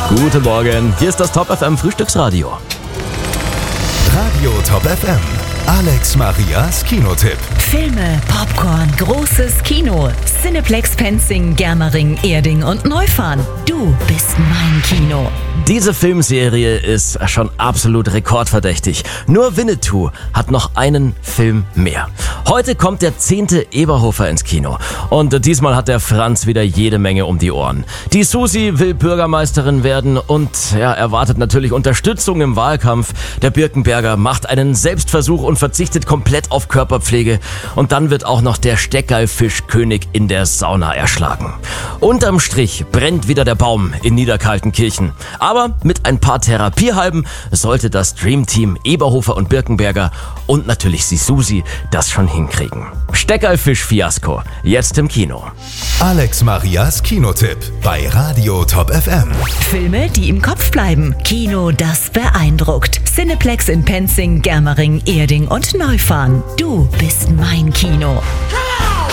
Guten Morgen, hier ist das Top FM Frühstücksradio. Radio Top FM. Alex Marias Kinotipp. Filme, Popcorn, großes Kino. Cineplex Penzing, Germering, Erding und Neufahren. Du bist mein Kino. Diese Filmserie ist schon absolut rekordverdächtig. Nur Winnetou hat noch einen Film mehr. Heute kommt der 10. Eberhofer ins Kino. Und diesmal hat der Franz wieder jede Menge um die Ohren. Die Susi will Bürgermeisterin werden und erwartet natürlich Unterstützung im Wahlkampf. Der Birkenberger macht einen Selbstversuch und verzichtet komplett auf Körperpflege. Und dann wird auch noch der Steckerlfischkönig in der Sauna erschlagen. Unterm Strich brennt wieder der Baum in Niederkaltenkirchen. Aber mit ein paar Therapiehalben sollte das Dreamteam Eberhofer und Birkenberger und natürlich die Susi das schon hinkriegen. Steckerlfisch-Fiasko, jetzt im Kino. Alex Marias Kinotipp bei Radio Top FM. Filme, die im Kopf bleiben. Kino, das beeindruckt. Cineplex in Penzing, Germering, Erding und Neufahren. Du bist mein Kino.